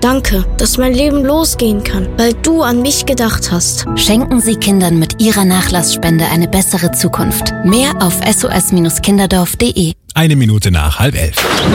Danke, dass mein Leben losgehen kann, weil du an mich gedacht hast. Schenken Sie Kindern mit Ihrer Nachlassspende eine bessere Zukunft. Mehr auf sos-kinderdorf.de. 11:01.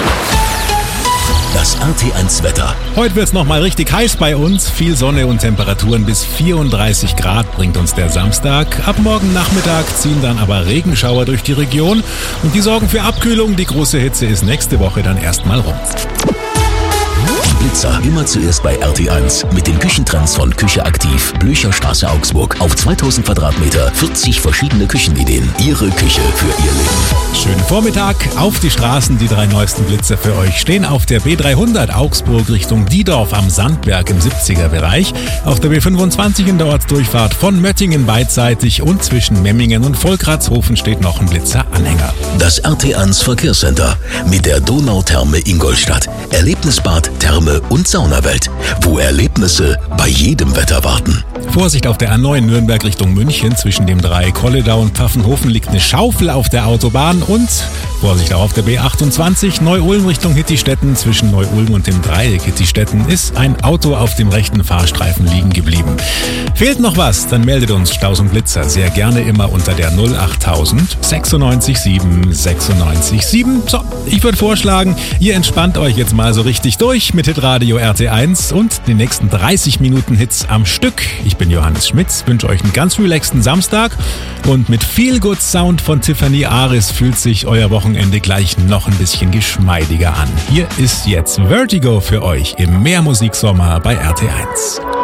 Das RT1 Wetter. Heute wird's nochmal richtig heiß bei uns. Viel Sonne und Temperaturen bis 34 Grad bringt uns der Samstag. Ab morgen Nachmittag ziehen dann aber Regenschauer durch die Region. Und die sorgen für Abkühlung. Die große Hitze ist nächste Woche dann erstmal rum. Blitzer immer zuerst bei RT1 mit den Küchentrends von Küche Aktiv, Blücherstraße, Augsburg. Auf 2000 Quadratmeter 40 verschiedene Küchenideen. Ihre Küche für Ihr Leben. Schönen Vormittag. Auf die Straßen. Die 3 neuesten Blitzer für euch stehen auf der B300 Augsburg Richtung Diedorf am Sandberg im 70er-Bereich. Auf der B25 in der Ortsdurchfahrt von Möttingen beidseitig und zwischen Memmingen und Volkratshofen steht noch ein Blitzeranhänger. Das RT1 Verkehrscenter mit der Donautherme Ingolstadt. Erlebnisbad, Therme und Saunawelt, wo Erlebnisse bei jedem Wetter warten. Vorsicht auf der A9 Nürnberg Richtung München. Zwischen dem Dreieck Kolledau und Pfaffenhofen liegt eine Schaufel auf der Autobahn. Und Vorsicht auch auf der B28 Neu-Ulm Richtung Hittistetten. Zwischen Neu-Ulm und dem Dreieck Hittistetten ist ein Auto auf dem rechten Fahrstreifen liegen geblieben. Fehlt noch was? Dann meldet uns Staus und Blitzer sehr gerne immer unter der 08000 96 7 96 7. So, ich würde vorschlagen, ihr entspannt euch jetzt mal so richtig durch mit Hitradio RT1 und den nächsten 30 Minuten Hits am Stück. Ich bin Johannes Schmitz, wünsche euch einen ganz relaxten Samstag und mit viel Good Sound von Tiffany Aris fühlt sich euer Wochenende gleich noch ein bisschen geschmeidiger an. Hier ist jetzt Vertigo für euch im Mehrmusiksommer bei RT1.